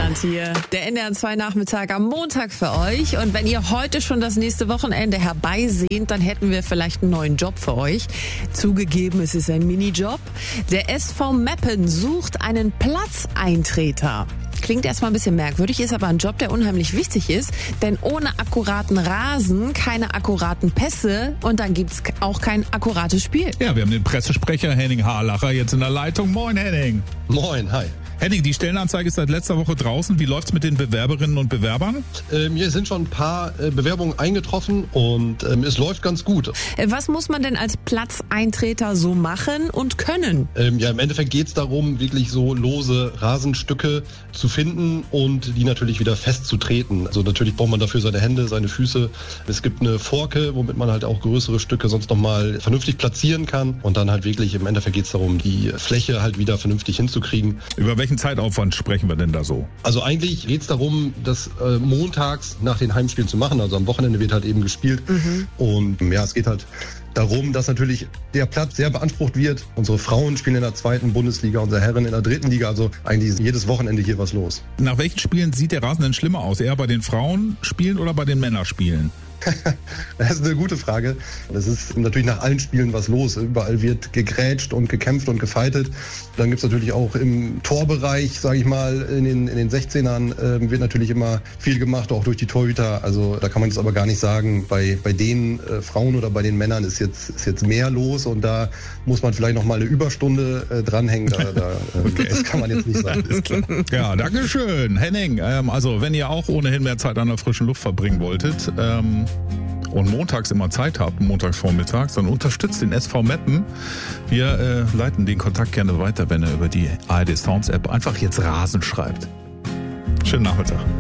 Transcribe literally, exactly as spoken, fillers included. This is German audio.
Heiland hier. Der N D R zwei Nachmittag am Montag für euch. Und wenn ihr heute schon das nächste Wochenende herbeisehnt, dann hätten wir vielleicht einen neuen Job für euch. Zugegeben, es ist ein Minijob. Der S V Meppen sucht einen Platzeintreter. Klingt erstmal ein bisschen merkwürdig, ist aber ein Job, der unheimlich wichtig ist. Denn ohne akkuraten Rasen, keine akkuraten Pässe und dann gibt's auch kein akkurates Spiel. Ja, wir haben den Pressesprecher Henning Harlacher jetzt in der Leitung. Moin, Henning. Moin, hi. Henning, die Stellenanzeige ist seit letzter Woche draußen. Wie läuft's mit den Bewerberinnen und Bewerbern? Ähm, hier sind schon ein paar äh, Bewerbungen eingetroffen und ähm, es läuft ganz gut. Was muss man denn als Platzeintreter so machen und können? Ähm, ja, im Endeffekt geht's darum, wirklich so lose Rasenstücke zu finden und die natürlich wieder festzutreten. Also natürlich braucht man dafür seine Hände, seine Füße. Es gibt eine Forke, womit man halt auch größere Stücke sonst nochmal vernünftig platzieren kann. Und dann halt wirklich, im Endeffekt geht's darum, die Fläche halt wieder vernünftig hinzukriegen. Über welchen Zeitaufwand sprechen wir denn da so? Also eigentlich geht es darum, das äh, montags nach den Heimspielen zu machen. Also am Wochenende wird halt eben gespielt. Mhm. Und ja, es geht halt darum, dass natürlich der Platz sehr beansprucht wird. Unsere Frauen spielen in der zweiten Bundesliga, unsere Herren in der dritten Liga. Also eigentlich ist jedes Wochenende hier was los. Nach welchen Spielen sieht der Rasen denn schlimmer aus? Eher bei den Frauen spielen oder bei den Männerspielen? Das ist eine gute Frage. Das ist natürlich nach allen Spielen was los. Überall wird gegrätscht und gekämpft und gefeitet. Dann gibt's natürlich auch im Torbereich, sage ich mal, in den, in den sechzehnern äh, wird natürlich immer viel gemacht, auch durch die Torhüter. Also da kann man jetzt aber gar nicht sagen, bei, bei den äh, Frauen oder bei den Männern ist jetzt, ist jetzt mehr los und da muss man vielleicht noch mal eine Überstunde äh, dranhängen. Da, da, äh, okay. Das kann man jetzt nicht sagen. Ist klar. Ja, danke schön. Henning, ähm, also wenn ihr auch ohnehin mehr Zeit an der frischen Luft verbringen wolltet, ähm, und montags immer Zeit habt, montags vormittags, dann unterstützt den S V Meppen. Wir äh, leiten den Kontakt gerne weiter, wenn er über die A R D Sounds App einfach jetzt Rasen schreibt. Schönen Nachmittag.